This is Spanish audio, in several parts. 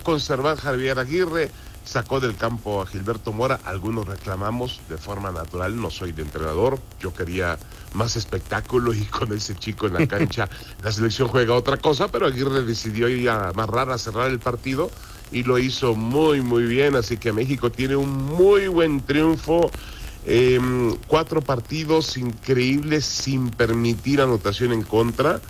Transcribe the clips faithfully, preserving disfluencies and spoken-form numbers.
conservar Javier Aguirre, sacó del campo a Gilberto Mora, algunos reclamamos de forma natural, no soy de entrenador, yo quería más espectáculo y con ese chico en la cancha la selección juega otra cosa, pero Aguirre decidió ir a amarrar, a cerrar el partido y lo hizo muy muy bien, así que México tiene un muy buen triunfo, eh, cuatro partidos increíbles sin permitir anotación en contra.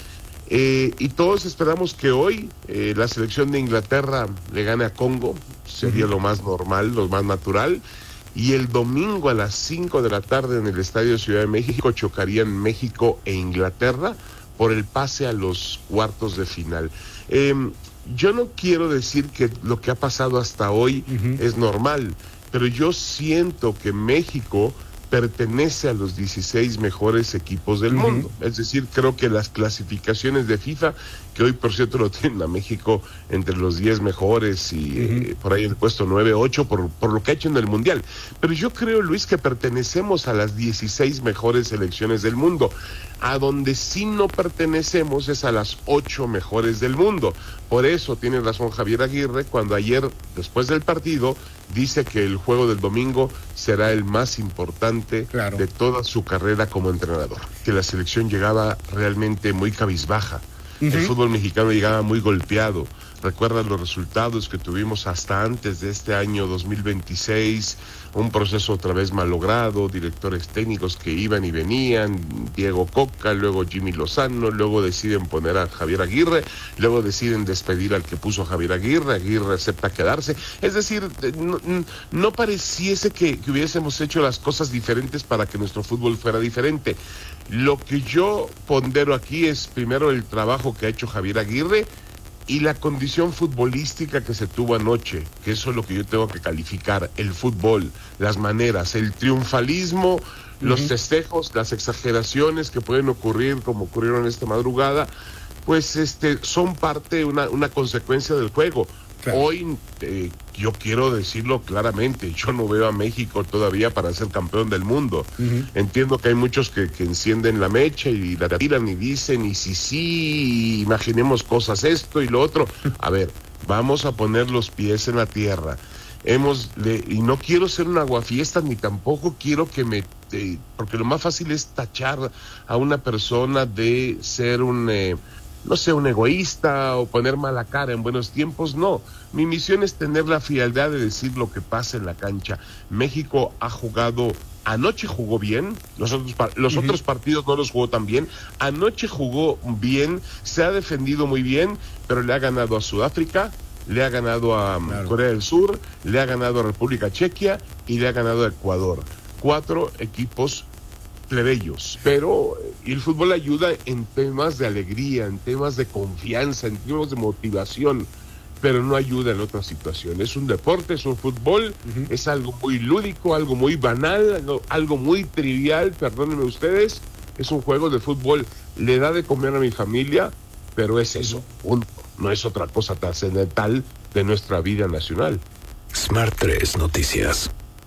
Eh, y todos esperamos que hoy eh, la selección de Inglaterra le gane a Congo, sería uh-huh. lo más normal, lo más natural, y el domingo a las cinco de la tarde en el Estadio Ciudad de México chocarían México e Inglaterra por el pase a los cuartos de final. Eh, yo no quiero decir que lo que ha pasado hasta hoy uh-huh. es normal, pero yo siento que México pertenece a los dieciséis mejores equipos del uh-huh. mundo. Es decir, creo que las clasificaciones de FIFA, que hoy por cierto lo tienen a México entre los diez mejores y uh-huh. eh, por ahí en el puesto nueve, ocho, por, por lo que ha hecho en el Mundial. Pero yo creo, Luis, que pertenecemos a las dieciséis mejores selecciones del mundo. A donde sí no pertenecemos es a las ocho mejores del mundo. Por eso tiene razón Javier Aguirre cuando ayer, después del partido, dice que el juego del domingo será el más importante claro. de toda su carrera como entrenador. Que la selección llegaba realmente muy cabizbaja. Uh-huh. El fútbol mexicano llegaba muy golpeado. Recuerdan los resultados que tuvimos hasta antes de este año dos mil veintiséis, un proceso otra vez malogrado, directores técnicos que iban y venían, Diego Coca, luego Jimmy Lozano, luego deciden poner a Javier Aguirre, luego deciden despedir al que puso a Javier Aguirre, Aguirre acepta quedarse. Es decir, no, no pareciese que, que hubiésemos hecho las cosas diferentes para que nuestro fútbol fuera diferente. Lo que yo pondero aquí es primero el trabajo que ha hecho Javier Aguirre y la condición futbolística que se tuvo anoche, que eso es lo que yo tengo que calificar, el fútbol, las maneras, el triunfalismo, uh-huh. los festejos, las exageraciones que pueden ocurrir como ocurrieron esta madrugada, pues este son parte, una, una consecuencia del juego. Claro. Hoy, eh, yo quiero decirlo claramente, yo no veo a México todavía para ser campeón del mundo. Uh-huh. Entiendo que hay muchos que, que encienden la mecha y la tiran y dicen, y si sí, imaginemos cosas, esto y lo otro. A ver, vamos a poner los pies en la tierra. Hemos, le, y no quiero ser un aguafiestas, ni tampoco quiero que me... Eh, porque lo más fácil es tachar a una persona de ser un... Eh, no sé, un egoísta o poner mala cara en buenos tiempos, no. Mi misión es tener la frialdad de decir lo que pasa en la cancha. México ha jugado, anoche jugó bien, los otros, los uh-huh. otros partidos no los jugó tan bien, anoche jugó bien, se ha defendido muy bien, pero le ha ganado a Sudáfrica, le ha ganado a claro. Corea del Sur, le ha ganado a República Checa y le ha ganado a Ecuador. Cuatro equipos plebeyos, pero el fútbol ayuda en temas de alegría, en temas de confianza, en temas de motivación, pero no ayuda en otras situaciones. Es un deporte, es un fútbol, uh-huh. es algo muy lúdico, algo muy banal, algo, algo muy trivial, perdónenme ustedes, es un juego de fútbol, le da de comer a mi familia, pero es eso, un, no es otra cosa trascendental de nuestra vida nacional. Smart tres Noticias.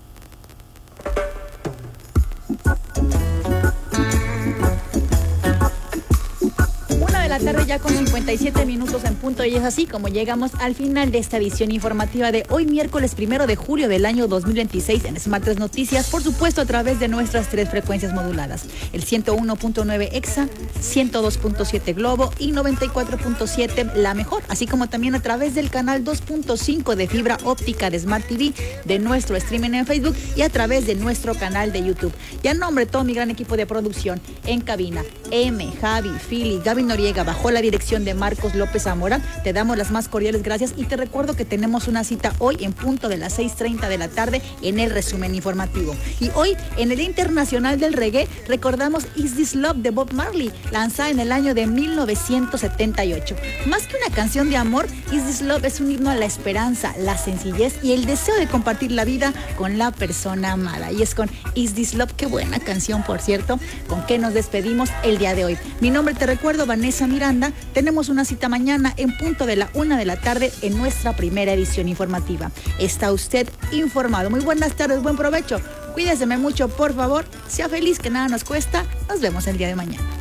La tarde ya con cincuenta y siete minutos en punto y es así como llegamos al final de esta edición informativa de hoy miércoles primero de julio del año dos mil veintiséis en Smart tres Noticias, por supuesto a través de nuestras tres frecuencias moduladas, el ciento uno punto nueve Exa, ciento dos punto siete Globo y noventa y cuatro punto siete La Mejor, así como también a través del canal dos punto cinco de fibra óptica de Smart T V, de nuestro streaming en Facebook y a través de nuestro canal de YouTube. Y a nombre de todo mi gran equipo de producción en cabina, M, Javi, Fili, Gaby Noriega, bajo la dirección de Marcos López Zamora, te damos las más cordiales gracias y te recuerdo que tenemos una cita hoy en punto de las seis treinta de la tarde en el resumen informativo. Y hoy, en el Día Internacional del Reggae, recordamos Is This Love de Bob Marley, lanzada en el año de mil novecientos setenta y ocho. Más que una canción de amor, Is This Love es un himno a la esperanza, la sencillez y el deseo de compartir la vida con la persona amada. Y es con Is This Love, qué buena canción, por cierto, con que nos despedimos el día de hoy. Mi nombre, te recuerdo, Vanessa Miranda. Tenemos una cita mañana en punto de la una de la tarde en nuestra primera edición informativa. Está usted informado. Muy buenas tardes, buen provecho. Cuídeseme mucho, por favor. Sea feliz, que nada nos cuesta. Nos vemos el día de mañana.